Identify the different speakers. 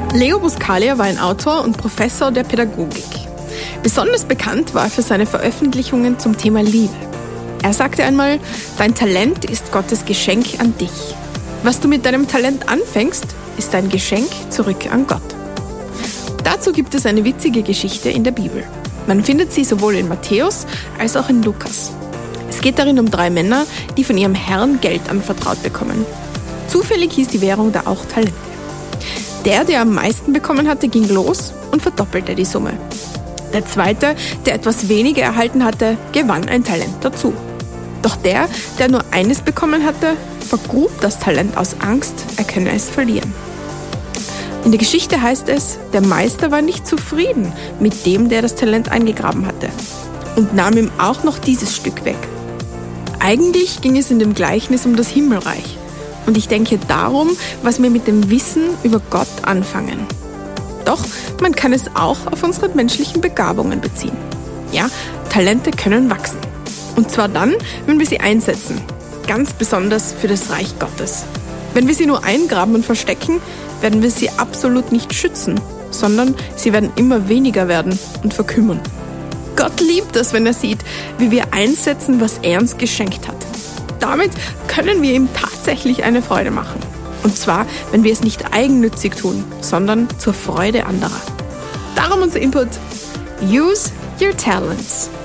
Speaker 1: Leo Buscaglia war ein Autor und Professor der Pädagogik. Besonders bekannt war er für seine Veröffentlichungen zum Thema Liebe. Er sagte einmal, dein Talent ist Gottes Geschenk an dich. Was du mit deinem Talent anfängst, ist ein Geschenk zurück an Gott. Dazu gibt es eine witzige Geschichte in der Bibel. Man findet sie sowohl in Matthäus als auch in Lukas. Es geht darin um 3 Männer, die von ihrem Herrn Geld anvertraut bekommen. Zufällig hieß die Währung da auch Talente. Der am meisten bekommen hatte, ging los und verdoppelte die Summe. Der zweite, der etwas weniger erhalten hatte, gewann ein Talent dazu. Doch der nur eines bekommen hatte, vergrub das Talent aus Angst, er könne es verlieren. In der Geschichte heißt es, der Meister war nicht zufrieden mit dem, der das Talent eingegraben hatte und nahm ihm auch noch dieses Stück weg. Eigentlich ging es in dem Gleichnis um das Himmelreich. Und ich denke darum, was wir mit dem Wissen über Gott anfangen. Doch man kann es auch auf unsere menschlichen Begabungen beziehen. Ja, Talente können wachsen. Und zwar dann, wenn wir sie einsetzen. Ganz besonders für das Reich Gottes. Wenn wir sie nur eingraben und verstecken, werden wir sie absolut nicht schützen, sondern sie werden immer weniger werden und verkümmern. Gott liebt es, wenn er sieht, wie wir einsetzen, was er uns geschenkt hat. Damit können wir ihm tatsächlich eine Freude machen. Und zwar, wenn wir es nicht eigennützig tun, sondern zur Freude anderer. Darum unser Input: Use your talents.